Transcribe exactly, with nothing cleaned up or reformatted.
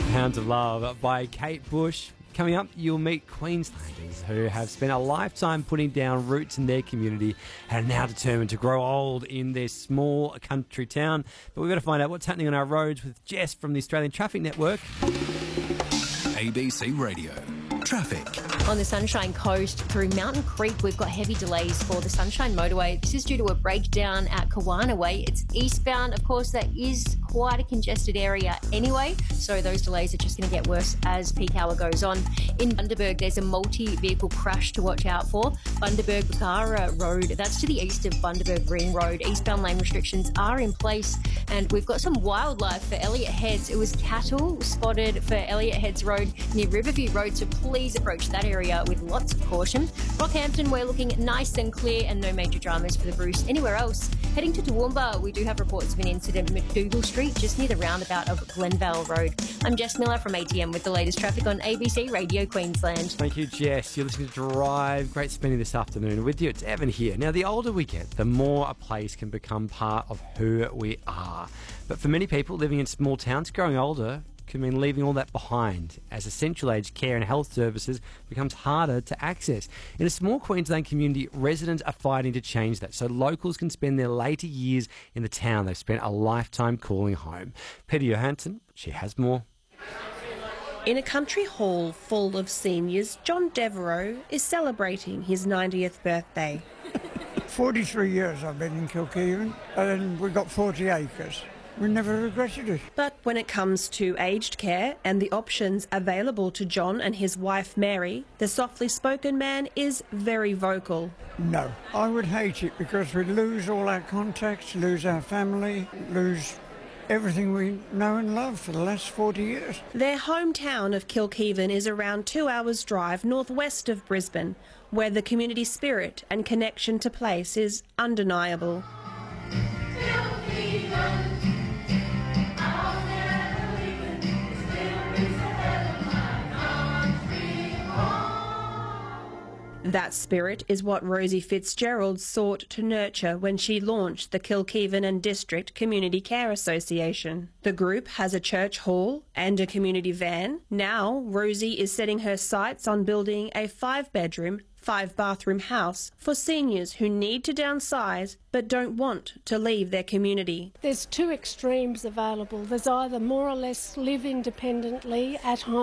Pounds of Love by Kate Bush. Coming up, you'll meet Queenslanders who have spent a lifetime putting down roots in their community and are now determined to grow old in their small country town. But we've got to find out what's happening on our roads with Jess from the Australian Traffic Network. A B C Radio. Traffic. On the Sunshine Coast through Mountain Creek, we've got heavy delays for the Sunshine Motorway. This is due to a breakdown at Kawana Way. It's eastbound. Of course, that is quite a congested area anyway, so those delays are just going to get worse as peak hour goes on. In Bundaberg, there's a multi-vehicle crash to watch out for. Bundaberg-Bucara Road, that's to the east of Bundaberg Ring Road. Eastbound lane restrictions are in place, and we've got some wildlife for Elliott Heads. It was cattle spotted for Elliott Heads Road near Riverview Road, so please approach that area with lots of caution. Rockhampton, we're looking nice and clear and no major dramas for the Bruce anywhere else. Heading to Toowoomba, we do have reports of an incident at McDougall Street, just near the roundabout of Glenvale Road. I'm Jess Miller from A T M with the latest traffic on A B C Radio Queensland. Thank you, Jess. You're listening to Drive. Great spending this afternoon with you. It's Evan here. Now, the older we get, the more a place can become part of who we are. But for many people living in small towns, growing older can mean leaving all that behind as essential aged care and health services becomes harder to access. In a small Queensland community, residents are fighting to change that so locals can spend their later years in the town they've spent a lifetime calling home. Peter Johansson, she has more. In a country hall full of seniors, John Devereaux is celebrating his ninetieth birthday. forty-three years I've been in Kilkevin, and we've got forty acres. We never regretted it. But when it comes to aged care and the options available to John and his wife Mary, the softly spoken man is very vocal. No, I would hate it because we'd lose all our contacts, lose our family, lose everything we know and love for the last forty years. Their hometown of Kilkevin is around two hours' drive northwest of Brisbane, where the community spirit and connection to place is undeniable. That spirit is what Rosie Fitzgerald sought to nurture when she launched the Kilkevin and District Community Care Association. The group has a church hall and a community van. Now, Rosie is setting her sights on building a five-bedroom, five-bathroom house for seniors who need to downsize but don't want to leave their community. There's two extremes available. There's either more or less live independently at home